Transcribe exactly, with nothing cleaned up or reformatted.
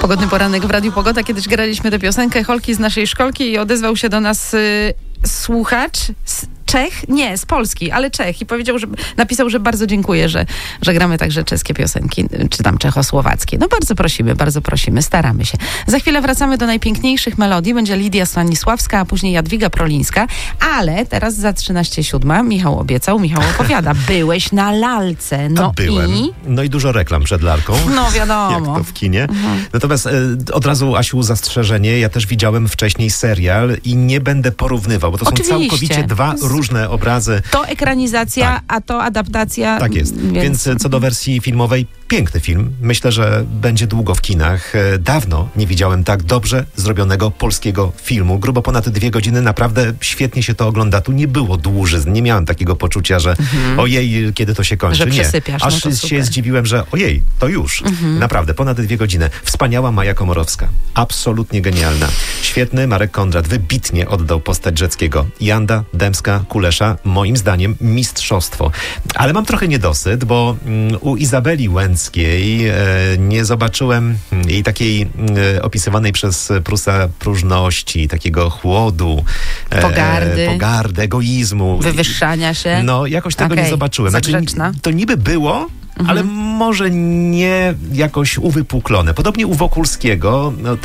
Pogodny poranek w Radiu Pogoda. Kiedyś graliśmy tę piosenkę Holki z naszej szkolki i odezwał się do nas y, słuchacz z Czech? Nie, z Polski, ale Czech. I powiedział, że napisał, że bardzo dziękuję, że, że gramy także czeskie piosenki, czy tam czechosłowackie. No bardzo prosimy, bardzo prosimy, staramy się. Za chwilę wracamy do najpiękniejszych melodii. Będzie Lidia Stanisławska, a później Jadwiga Prolińska. Ale teraz za trzynaście siódma Michał obiecał, Michał opowiada. Byłeś na lalce. No A byłem. I... No i dużo reklam przed lalką. No wiadomo. Jak to w kinie. Mhm. Natomiast e, od razu, Asiu, zastrzeżenie. Ja też widziałem wcześniej serial i nie będę porównywał, bo to Oczywiście. są całkowicie dwa różne obrazy. To ekranizacja, Tak. a to adaptacja. Tak jest. Więc... Więc co do wersji filmowej, piękny film. Myślę, że będzie długo w kinach. E, Dawno nie widziałem tak dobrze zrobionego polskiego filmu. Grubo ponad dwie godziny. Naprawdę świetnie się to ogląda. Tu nie było dłużyzn. Nie miałem takiego poczucia, że mhm. ojej, kiedy to się kończy. Że nie. przesypiasz. Aż No to się super. zdziwiłem, że ojej, to już. Mhm. Naprawdę, ponad dwie godziny. Wspaniała Maja Komorowska. Absolutnie genialna. Świetny Marek Kondrat. Wybitnie oddał postać Rzeckiego. Janda, Dębska, Kulesza. Moim zdaniem mistrzostwo. Ale mam trochę niedosyt, bo mm, u Izabeli Łęckiej e, nie zobaczyłem jej takiej e, opisywanej przez Prusa próżności, takiego chłodu, e, Pogardy. pogardy, egoizmu. Wywyższania się. No, jakoś tego Okej, nie zobaczyłem. zagrzeczna. to niby było, ale może nie jakoś uwypuklone. Podobnie u Wokulskiego. No,